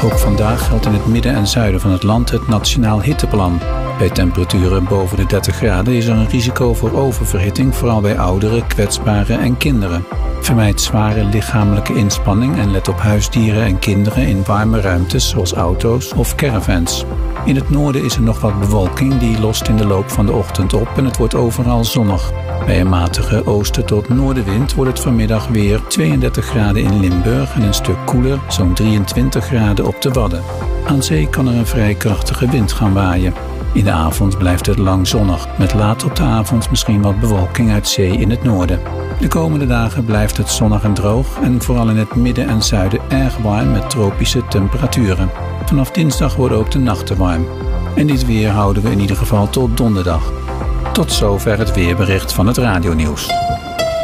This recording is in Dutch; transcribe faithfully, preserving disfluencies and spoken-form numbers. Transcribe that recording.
Ook vandaag geldt in het midden en zuiden van het land het Nationaal Hitteplan. Bij temperaturen boven de dertig graden is er een risico voor oververhitting, vooral bij ouderen, kwetsbaren en kinderen. Vermijd zware lichamelijke inspanning en let op huisdieren en kinderen in warme ruimtes zoals auto's of caravans. In het noorden is er nog wat bewolking, die lost in de loop van de ochtend op en het wordt overal zonnig. Bij een matige oosten tot noordenwind wordt het vanmiddag weer tweeëndertig graden in Limburg en een stuk koeler, zo'n drieëntwintig graden op de Wadden. Aan zee kan er een vrij krachtige wind gaan waaien. In de avond blijft het lang zonnig, met laat op de avond misschien wat bewolking uit zee in het noorden. De komende dagen blijft het zonnig en droog en vooral in het midden en zuiden erg warm met tropische temperaturen. Vanaf dinsdag worden ook de nachten warm. En dit weer houden we in ieder geval tot donderdag. Tot zover het weerbericht van het radionieuws.